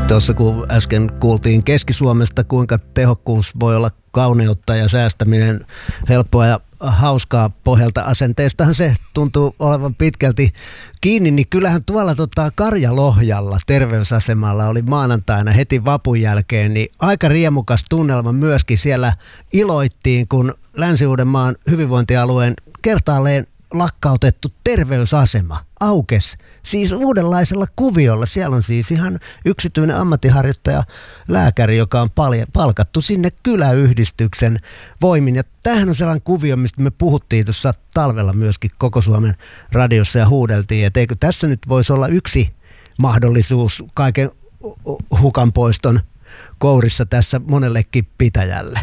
Tuossa kun äsken kuultiin Keski-Suomesta, kuinka tehokkuus voi olla kauneutta ja säästäminen helppoa ja hauskaa pohjalta asenteestahan se tuntuu olevan pitkälti kiinni, niin kyllähän tuolla Karjalohjalla terveysasemalla oli maanantaina heti vapun jälkeen niin aika riemukas tunnelma myöskin. Siellä iloittiin, kun Länsi-Uudenmaan hyvinvointialueen kertaalleen lakkautettu terveysasema aukesi siis uudenlaisella kuviolla. Siellä on siis ihan yksityinen ammattiharjoittaja lääkäri, joka on palkattu sinne kyläyhdistyksen voimin. Ja tämähän on sellainen kuvio, mistä me puhuttiin tuossa talvella myöskin Koko Suomen radiossa ja huudeltiin, että eikö tässä nyt voisi olla yksi mahdollisuus kaiken hukanpoiston kourissa tässä monellekin pitäjälle.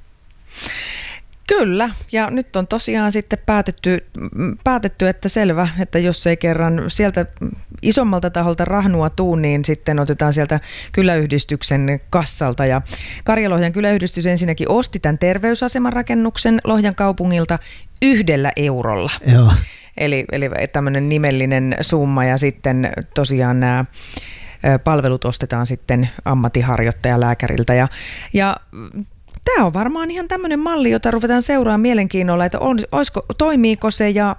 Kyllä, ja nyt on tosiaan sitten päätetty, että selvä, että jos ei kerran sieltä isommalta taholta rahnua tuu, niin sitten otetaan sieltä kyläyhdistyksen kassalta. Ja Karjalohjan kyläyhdistys ensinnäkin osti tämän terveyasemarakennuksen Lohjan kaupungilta 1 eurolla. Joo. Eli tämmöinen nimellinen summa, ja sitten tosiaan nämä palvelut ostetaan sitten ammattiharjoittajalääkäriltä. Ja tämä on varmaan ihan tämmöinen malli, jota ruvetaan seuraamaan mielenkiinnolla, että toimiiko se ja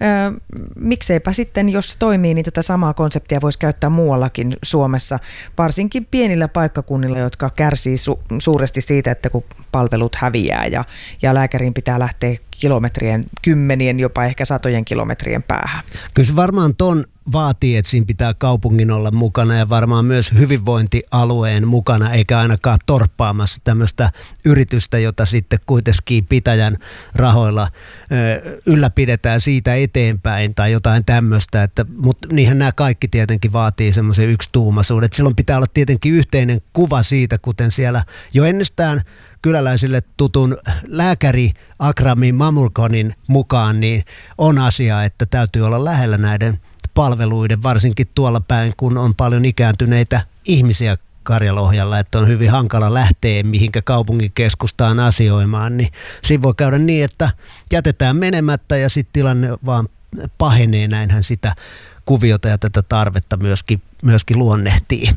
mikseipä sitten, jos se toimii, niin tätä samaa konseptia voisi käyttää muuallakin Suomessa, varsinkin pienillä paikkakunnilla, jotka kärsii suuresti siitä, että kun palvelut häviää ja lääkärin pitää lähteä kilometrien, 10, jopa ehkä 100 kilometrien päähän. Kyllä se varmaan ton vaatii, että siinä pitää kaupungin olla mukana ja varmaan myös hyvinvointialueen mukana, eikä ainakaan torppaamassa tämmöistä yritystä, jota sitten kuitenkin pitäjän rahoilla ylläpidetään siitä eteenpäin tai jotain tämmöistä. Mutta niinhän nämä kaikki tietenkin vaatii semmoisen yksituumaisuuden. Silloin pitää olla tietenkin yhteinen kuva siitä, kuten siellä jo ennestään kyläläisille tutun lääkäri Akrami Mamurkonin mukaan, niin on asia, että täytyy olla lähellä näiden palveluiden, varsinkin tuolla päin, kun on paljon ikääntyneitä ihmisiä Karjalohjalla, että on hyvin hankala lähteä mihinkä kaupungin keskustaan asioimaan, niin siinä voi käydä niin, että jätetään menemättä ja sitten tilanne vaan pahenee, näinhän sitä kuviota ja tätä tarvetta myöskin luonnehtii.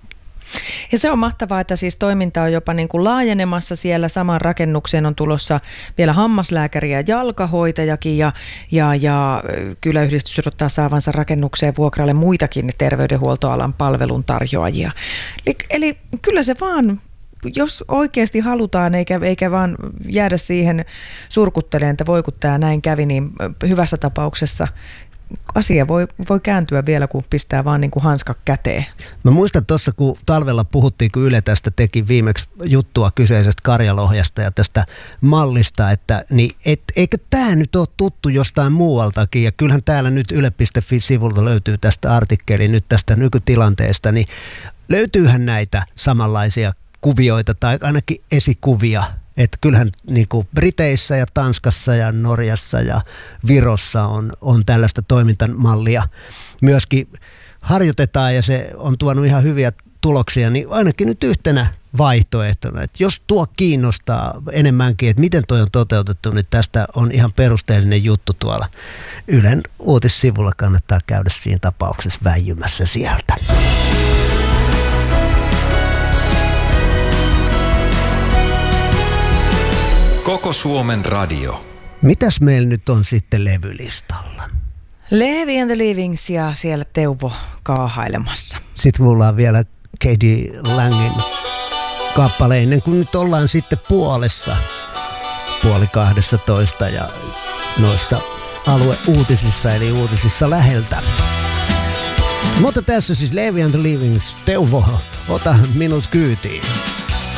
Ja se on mahtavaa, että siis toiminta on jopa niin kuin laajenemassa siellä. Samaan rakennukseen on tulossa vielä hammaslääkäri ja jalkahoitajakin ja kyläyhdistys odottaa saavansa rakennukseen vuokralle muitakin terveydenhuoltoalan palveluntarjoajia. Eli kyllä se vaan, jos oikeasti halutaan eikä vaan jäädä siihen surkuttelemaan, että voi kun tämä näin kävi, niin hyvässä tapauksessa asia voi kääntyä vielä, kun pistää vaan niin kuin hanska käteen. Mä muistan tuossa, kun talvella puhuttiin, kun Yle tästä teki viimeksi juttua kyseisestä Karjalohjasta ja tästä mallista, että eikö tämä nyt ole tuttu jostain muualtakin, ja kyllähän täällä nyt yle.fi-sivulta löytyy tästä artikkeli nyt tästä nykytilanteesta, niin löytyyhän näitä samanlaisia kuvioita tai ainakin esikuvia. Että kyllähän niin kuin Briteissä ja Tanskassa ja Norjassa ja Virossa on tällaista toimintamallia myöskin harjoitetaan ja se on tuonut ihan hyviä tuloksia, niin ainakin nyt yhtenä vaihtoehtona, että jos tuo kiinnostaa enemmänkin, että miten toi on toteutettu, niin tästä on ihan perusteellinen juttu tuolla Ylen uutissivulla, kannattaa käydä siinä tapauksessa väijymässä sieltä. Koko Suomen radio. Mitäs meillä nyt on sitten levylistalla? Levi and the Livings ja siellä Teuvo kaahailemassa. Sitten mulla on vielä K.D. Langin kappale ennen kuin nyt ollaan sitten puolessa, 11:30 ja noissa alueuutisissa eli uutisissa läheltä. Mutta tässä siis Levi and the Livings, Teuvo, ota minut kyytiin.